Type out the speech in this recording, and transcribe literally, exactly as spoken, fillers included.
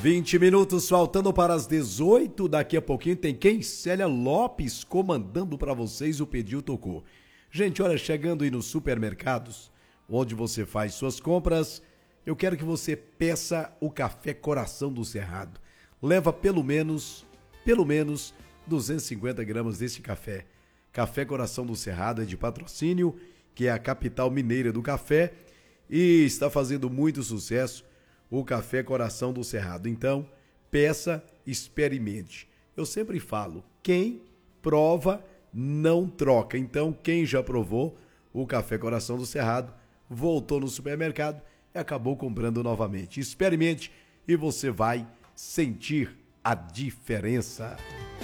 vinte minutos faltando para as dezoito. Daqui a pouquinho tem quem? Célia Lopes comandando para vocês o Pediu Tocou. Gente, olha, chegando aí nos supermercados, onde você faz suas compras, eu quero que você peça o café Coração do Cerrado. Leva pelo menos, pelo menos duzentos e cinquenta gramas desse café. Café Coração do Cerrado é de Patrocínio, que é a capital mineira do café, e está fazendo muito sucesso o café Coração do Cerrado. Então, peça, experimente. Eu sempre falo, quem prova não troca. Então, quem já provou o café Coração do Cerrado, voltou no supermercado e acabou comprando novamente. Experimente e você vai sentir a diferença.